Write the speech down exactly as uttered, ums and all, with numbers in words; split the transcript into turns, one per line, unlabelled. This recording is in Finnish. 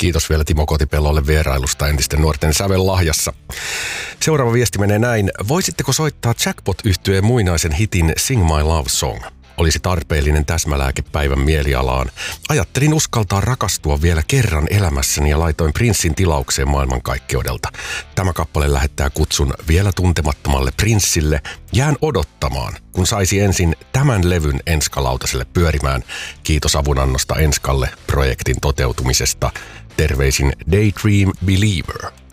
Kiitos vielä Timo Kotipellolle vierailusta entisten nuorten sävellahjassa. Seuraava viesti menee näin. Voisitteko soittaa Jackpot-yhtyeen muinaisen hitin Sing My Love Song? Olisi tarpeellinen täsmälääke päivän mielialaan. Ajattelin uskaltaa rakastua vielä kerran elämässäni ja laitoin Prinssin tilaukseen maailmankaikkeudelta. Tämä kappale lähettää kutsun vielä tuntemattomalle Prinssille. Jään odottamaan, kun saisi ensin tämän levyn Enska-lautaselle pyörimään. Kiitos avunannosta Enskalle projektin toteutumisesta. Terveisin Daydream Believer.